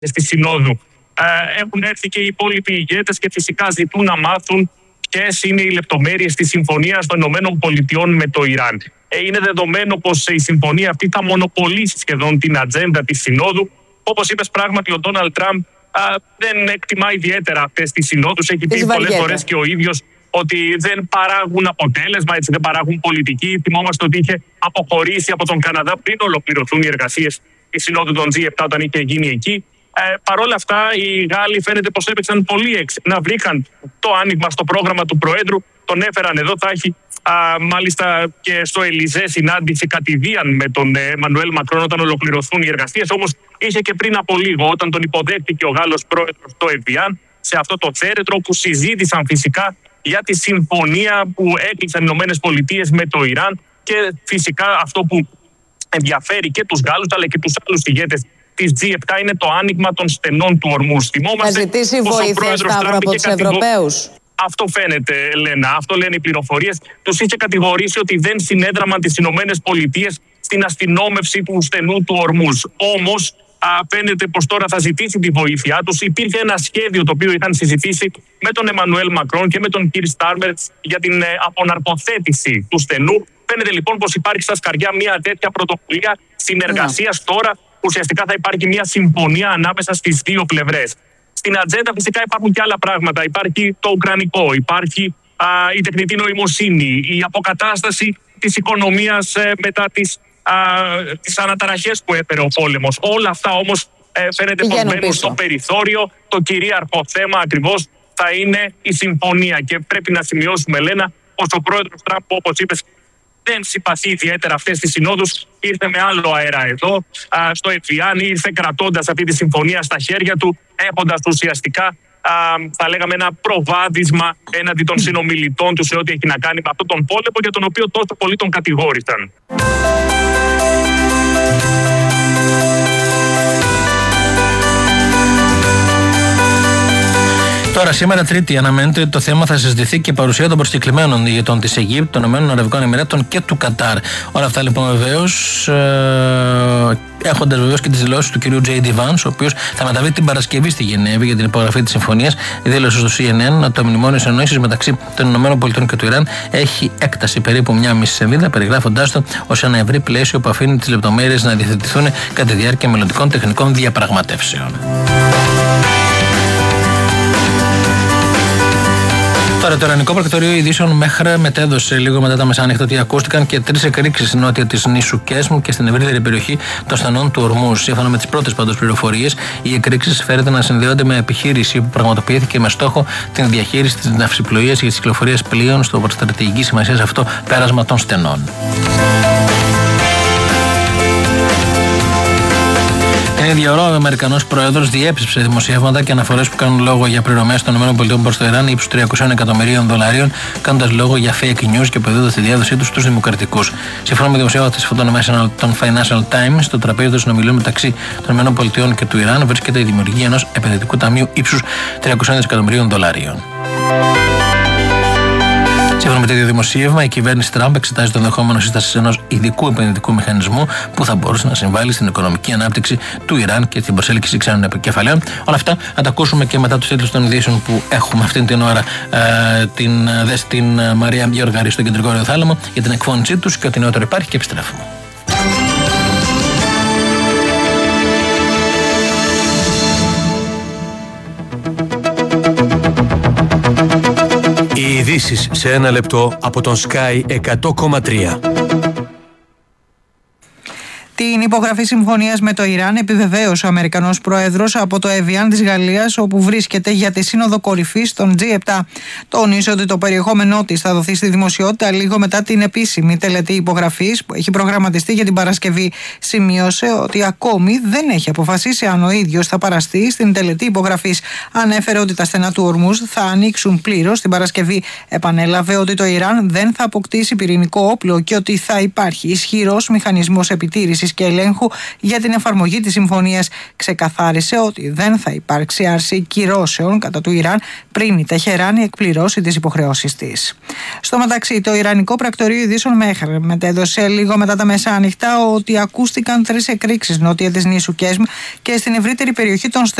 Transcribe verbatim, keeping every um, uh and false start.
στη Συνόδου. Έχουν έρθει και οι υπόλοιποι ηγέτες και φυσικά ζητούν να μάθουν ποιες είναι οι λεπτομέρειες της συμφωνίας των ΗΠΑ με το Ιράν. Είναι δεδομένο πως η συμφωνία αυτή θα μονοπολίσει σχεδόν την ατζέντα της Συνόδου. Όπως είπες, πράγματι ο Ντόναλντ Τραμπ δεν εκτιμά ιδιαίτερα αυτές τις συνόδους. Έχει πει πολλές φορές και ο ίδιος ότι δεν παράγουν αποτέλεσμα, έτσι, δεν παράγουν πολιτική. Θυμόμαστε ότι είχε αποχωρήσει από τον Καναδά πριν ολοκληρωθούν οι εργασίες της Συνόδου των τζι επτά όταν είχε γίνει εκεί. Ε, Παρ' όλα αυτά, οι Γάλλοι φαίνεται πως έπαιξαν πολύ έξυπνα. Βρήκαν το άνοιγμα στο πρόγραμμα του Προέδρου, τον έφεραν εδώ. Θα έχει α, μάλιστα και στο Ελιζέ συνάντηση κατηδίαν με τον Εμμανουέλ Μακρόν όταν ολοκληρωθούν οι εργασίες. Όμως είχε και πριν από λίγο, όταν τον υποδέχτηκε ο Γάλλος Πρόεδρος στο Εβιάν, σε αυτό το θέρετρο που συζήτησαν φυσικά για τη συμφωνία που έκλεισαν οι ΗΠΑ με το Ιράν και φυσικά αυτό που ενδιαφέρει και τους Γάλλους αλλά και τους άλλους ηγέτες της τζι επτά είναι το άνοιγμα των στενών του Ορμούζ. Θα ζητήσει βοήθεια, Σταύρο, από τους Ευρωπαίους. Αυτό φαίνεται, Λένα, αυτό λένε οι πληροφορίες. Τους είχε κατηγορήσει ότι δεν συνέδραμαν τις ΗΠΑ στην αστυνόμευση του στενού του Ορμούζ. Όμως, φαίνεται πως τώρα θα ζητήσει τη βοήθειά τους. Υπήρχε ένα σχέδιο το οποίο είχαν συζητήσει με τον Εμμανουέλ Μακρόν και με τον Κίρ Στάρμερ για την αποναρκοθέτηση του στενού. Φαίνεται λοιπόν πως υπάρχει στα σκαριά μια τέτοια πρωτοβουλία συνεργασίας yeah. τώρα. Ουσιαστικά θα υπάρχει μια συμφωνία ανάμεσα στις δύο πλευρές. Στην ατζέντα φυσικά υπάρχουν και άλλα πράγματα. Υπάρχει το ουκρανικό, υπάρχει α, η τεχνητή νοημοσύνη, η αποκατάσταση της οικονομίας ε, μετά τις, α, τις αναταραχές που έφερε ο πόλεμος. Όλα αυτά όμως ε, φαίνεται πως μένουν στο περιθώριο. Το κυρίαρχο θέμα ακριβώς θα είναι η συμφωνία. Και πρέπει να σημειώσουμε, Ελένα, πως ο πρόεδρος Τραμπ, όπως είπες, δεν συμπαθεί ιδιαίτερα αυτές τις συνόδους. Ήρθε με άλλο αέρα εδώ, α, στο Εβιάν, ήρθε κρατώντας αυτή τη συμφωνία στα χέρια του, έχοντας ουσιαστικά, α, θα λέγαμε, ένα προβάδισμα έναντι των συνομιλητών του σε ό,τι έχει να κάνει με αυτόν τον πόλεμο για τον οποίο τόσο πολλοί τον κατηγόρησαν. Τώρα, σήμερα Τρίτη, αναμένεται ότι το θέμα θα συζητηθεί και παρουσία των προσκεκλημένων ηγετών της Αιγύπτου, των Ηνωμένων Αραβικών Εμιράτων και του Κατάρ. Όλα αυτά λοιπόν βεβαίως ε, έχοντας βεβαίως και τις δηλώσεις του κυρίου Τζέι Ντι Vance, ο οποίος θα μεταβεί την Παρασκευή στη Γενέβη για την υπογραφή της συμφωνίας. Η δήλωση στο σι εν εν ότι το μνημόνιο συνεννόησης μεταξύ των Ηνωμένων Πολιτειών και του Ιράν έχει έκταση περίπου μια μισή σελίδα, περιγράφοντάς το ως ένα ευρύ πλαίσιο που αφήνει τις λεπτομέρειες να διαθετηθούν κατά τη διάρκεια μελλοντικών τεχνικών διαπραγματεύσεων. Τώρα, το Ιρανικό Πρακτορείο Ειδήσεων μέχρι μετέδωσε λίγο μετά τα μεσάνυχτα ότι ακούστηκαν και τρεις εκρήξεις νότια της νήσου Κέσμου και στην ευρύτερη περιοχή των στενών του Ορμούζ. Σύμφωνα με τις πρώτες πάντως πληροφορίες, οι εκρήξεις φέρεται να συνδέονται με επιχείρηση που πραγματοποιήθηκε με στόχο την διαχείριση της ναυσιπλοείας και της κυκλοφορίας πλοίων στο στρατηγική σημασία σε αυτό πέρασμα των στενών. Την ίδια ώρα, ο Αμερικανός Πρόεδρος διέψευσε δημοσιεύματα και αναφορές που κάνουν λόγο για πληρωμές των ΗΠΑ προς το Ιράν ύψους τριακόσια εκατομμυρίων δολαρίων, κάνοντας λόγο για fake news και αποδίδοντας τη διάδοσή τους στους δημοκρατικούς. Σύμφωνα με δημοσιεύματα των Financial Times, στο τραπέζι των συνομιλίων μεταξύ των ΗΠΑ και του Ιράν βρίσκεται η δημιουργία ενός επενδυτικού ταμείου ύψους τριακόσια εκατομμυρίων δολαρίων. Σύμφωνα με το ίδιο δημοσίευμα, η κυβέρνηση Τραμπ εξετάζει το ενδεχόμενο σύσταση ενός ειδικού επενδυτικού μηχανισμού που θα μπορούσε να συμβάλλει στην οικονομική ανάπτυξη του Ιράν και την προσέλκυση ξένων επικεφαλαίων. Όλα αυτά θα τα ακούσουμε και μετά τους τίτλους των ειδήσεων που έχουμε αυτήν την ώρα. Ε, την, δε στην Μαρία Γεωργαρή στο κεντρικό ραδιοθάλαμο για την εκφώνησή τους και ό,τι νεότερο υπάρχει και επιστρέφουμε. Οι ειδήσεις σε ένα λεπτό από τον Sky εκατό κόμμα τρία. Την υπογραφή συμφωνίας με το Ιράν επιβεβαίωσε ο Αμερικανός Πρόεδρος από το Εβιάν της Γαλλίας, όπου βρίσκεται για τη Σύνοδο Κορυφής των τζι επτά. Τόνισε ότι το περιεχόμενό της θα δοθεί στη δημοσιότητα λίγο μετά την επίσημη τελετή υπογραφής που έχει προγραμματιστεί για την Παρασκευή. Σημείωσε ότι ακόμη δεν έχει αποφασίσει αν ο ίδιος θα παραστεί στην τελετή υπογραφής. Ανέφερε ότι τα στενά του Ορμούζ θα ανοίξουν πλήρως την Παρασκευή. Επανέλαβε ότι το Ιράν δεν θα αποκτήσει πυρηνικό όπλο και ότι θα υπάρχει ισχυρός μηχανισμός επιτήρησης. διαβούλευσης και ελέγχου για την εφαρμογή της συμφωνίας ξεκαθάρισε ότι δεν θα υπάρξει άρση κυρώσεων κατά του Ιράν πριν η Τεχεράνη εκπληρώσει τις υποχρεώσεις της. Στο μεταξύ, το Ιρανικό Πρακτορείο Ειδήσεων Μέχρ μετέδωσε λίγο μετά τα μεσάνυχτα ότι ακούστηκαν τρεις εκρήξεις νότια της νήσου Κέσμ και στην ευρύτερη περιοχή των